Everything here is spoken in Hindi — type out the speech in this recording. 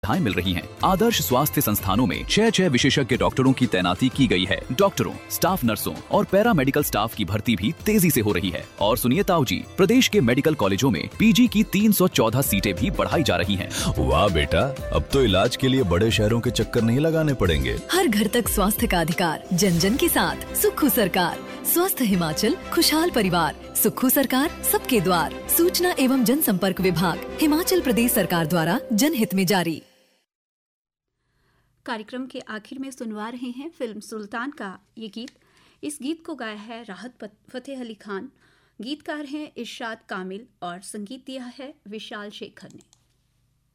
सुविधाएं मिल रही हैं। आदर्श स्वास्थ्य संस्थानों में 6 विशेषज्ञ डॉक्टरों की तैनाती की गई है। डॉक्टरों, स्टाफ नर्सों और पैरा मेडिकल स्टाफ की भर्ती भी तेजी से हो रही है। और सुनिए ताऊ जी, प्रदेश के मेडिकल कॉलेजों में पीजी की 314 सीटें भी बढ़ाई जा रही हैं। वाह बेटा, अब तो इलाज के लिए बड़े शहरों के चक्कर नहीं लगाने पड़ेंगे। हर घर तक स्वास्थ्य का अधिकार, जन जन के साथ सुखू सरकार। स्वस्थ हिमाचल, खुशहाल परिवार। सुखू सरकार, सबके द्वार। सूचना एवं जनसंपर्क विभाग, हिमाचल प्रदेश सरकार द्वारा जनहित में जारी। कार्यक्रम के आखिर में सुनवा रहे हैं फिल्म सुल्तान का ये गीत। इस गीत को गाया है राहत फतेह अली खान, गीतकार हैं इरशाद कामिल और संगीत दिया है विशाल शेखर ने।